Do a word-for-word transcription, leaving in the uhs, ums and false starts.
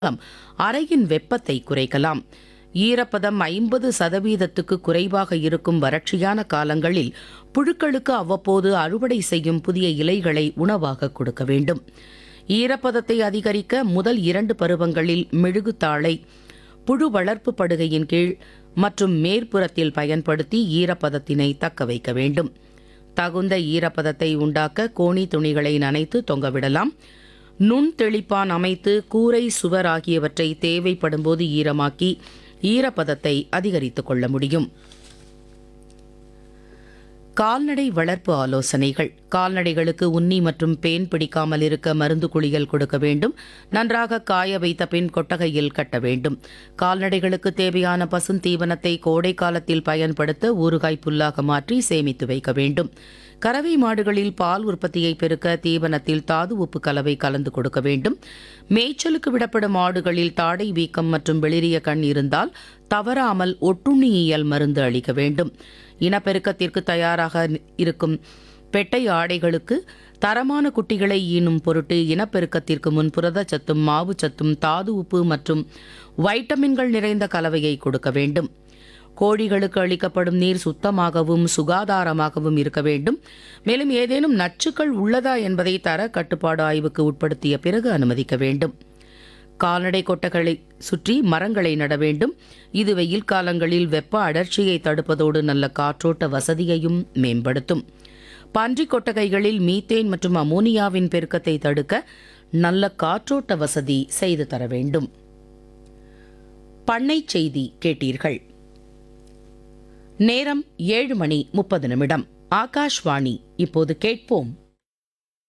அறையின் வெப்பத்தை குறைக்கலாம். ஈரப்பதம் ஐம்பது சதவீதத்துக்கு குறைவாக இருக்கும் வறட்சியான காலங்களில் புழுக்களுக்கு அவ்வப்போது அறுவடை செய்யும் புதிய இலைகளை உணவாக கொடுக்க வேண்டும். ஈரப்பதத்தை அதிகரிக்க முதல் இரண்டு பருவங்களில் மெழுகுத்தாளை புழு வளர்ப்பு படுகையின் கீழ் மற்றும் மேற்புறத்தில் பயன்படுத்தி ஈரப்பதத்தினை தக்க வைக்க வேண்டும். தகுந்த ஈரப்பதத்தை உண்டாக்க கோணி துணிகளை நனைத்து தொங்கவிடலாம். நுண் தெளிப்பான் அமைத்து கூரை சுவர் ஆகியவற்றை தேவைப்படும்போது ஈரமாக்கி ஈரப்பதத்தை அதிகரித்துக் கொள்ள முடியும். கால்நடை வளர்ப்பு ஆலோசனைகள். கால்நடைகளுக்கு உண்ணி மற்றும் பேன் பிடிக்காமல் இருக்க மருந்து குளியல் கொடுக்க வேண்டும். நன்றாக காய வைத்த பின் கொட்டகையில் கட்ட வேண்டும். கால்நடைகளுக்கு தேவையான பசுந்தீவனத்தை கோடை காலத்தில் பயன்படுத்த ஊறுகாய் புல்லாக மாற்றி சேமித்து வைக்க வேண்டும். கறவை மாடுகளில் பால் உற்பத்தியை பெருக்க தீவனத்தில் தாது உப்பு கலவை கலந்து கொடுக்க வேண்டும். மேய்ச்சலுக்கு விடப்படும் மாடுகளில் தாடை வீக்கம் மற்றும் வெளிரிய கண் இருந்தால் தவறாமல் ஒட்டுண்ணியியல் மருந்து அளிக்க வேண்டும். இனப்பெருக்கத்திற்கு தயாராக இருக்கும் பெட்டை ஆடைகளுக்கு தரமான குட்டிகளை ஈனும் பொருட்டு இனப்பெருக்கத்திற்கு முன் புரதச்சத்தும் மாவுச்சத்தும் தாது உப்பு மற்றும் வைட்டமின்கள் நிறைந்த கலவையை கொடுக்க வேண்டும். கோழிகளுக்கு அளிக்கப்படும் நீர் சுத்தமாகவும் சுகாதாரமாகவும் இருக்க வேண்டும். மேலும் ஏதேனும் நச்சுக்கள் உள்ளதா என்பதை தர கட்டுப்பாடு ஆய்வுக்கு உட்படுத்திய பிறகு அனுமதிக்க வேண்டும். கால்நடை கொட்டைகளை சுற்றி மரங்களை நட வேண்டும். இது வெயில் காலங்களில் வெப்ப அடர்ச்சியை தடுப்பதோடு நல்ல காற்றோட்ட வசதியையும் மேம்படுத்தும். பன்றி கொட்டகைகளில் மீத்தேன் மற்றும் அமோனியாவின் பெருக்கத்தை தடுக்க நல்ல காற்றோட்ட வசதி செய்து தர வேண்டும். பண்ணை செய்தி கேட்டீர்கள். நேரம் ஏழு மணி முப்பது நிமிடம். ஆகாஷ்வாணி. இப்போது கேட்போம்